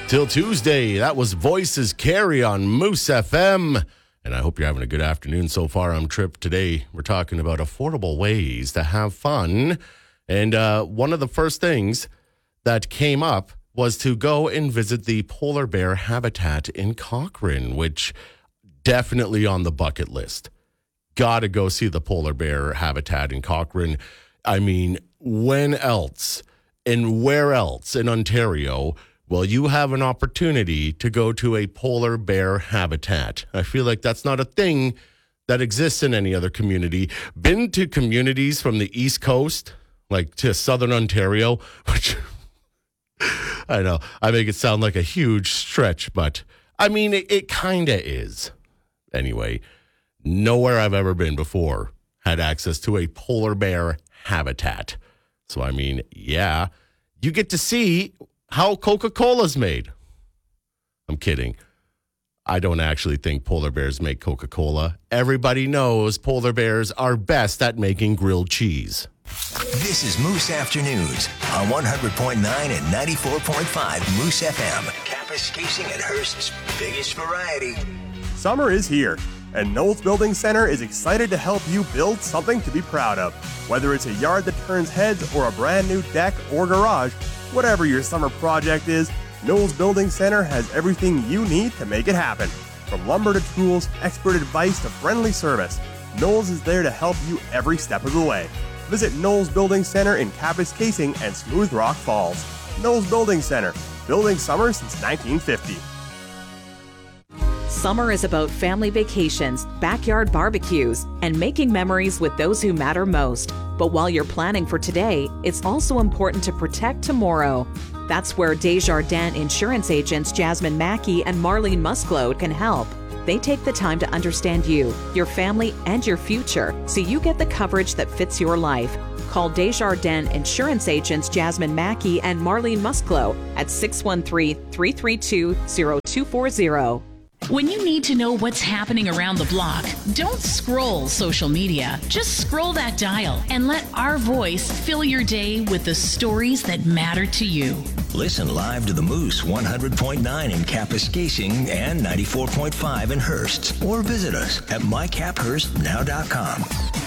Till Tuesday, that was Voices Carry on Moose FM. And I hope you're having a good afternoon so far on Trip. Today, we're talking about affordable ways to have fun. And one of the first things that came up was to go and visit the polar bear habitat in Cochrane, which definitely on the bucket list. Gotta go see the polar bear habitat in Cochrane. I mean, when else and where else in Ontario will you have an opportunity to go to a polar bear habitat? I feel like that's not a thing that exists in any other community. Been to communities from the East Coast, like to Southern Ontario, which I know I make it sound like a huge stretch, but I mean, it kind of is. Anyway, nowhere I've ever been before had access to a polar bear habitat. So, I mean, yeah, you get to see how Coca-Cola's made. I'm kidding. I don't actually think polar bears make Coca-Cola. Everybody knows polar bears are best at making grilled cheese. This is Moose Afternoons on 100.9 and 94.5 Moose FM. Kapuskasing and Hearst's biggest variety. Summer is here, and Knowles Building Center is excited to help you build something to be proud of. Whether it's a yard that turns heads or a brand new deck or garage, whatever your summer project is, Knowles Building Center has everything you need to make it happen. From lumber to tools, expert advice to friendly service, Knowles is there to help you every step of the way. Visit Knowles Building Center in Kapuskasing and Smooth Rock Falls. Knowles Building Center, building summer since 1950. Summer is about family vacations, backyard barbecues, and making memories with those who matter most. But while you're planning for today, it's also important to protect tomorrow. That's where Desjardins insurance agents Jasmine Mackey and Marlene Musclode can help. They take the time to understand you, your family, and your future, so you get the coverage that fits your life. Call Desjardins insurance agents Jasmine Mackey and Marlene Musclode at 613-332-0240. When you need to know what's happening around the block, don't scroll social media. Just scroll that dial and let our voice fill your day with the stories that matter to you. Listen live to the Moose 100.9 in Kapuskasing and 94.5 in Hearst. Or visit us at mycaphurstnow.com.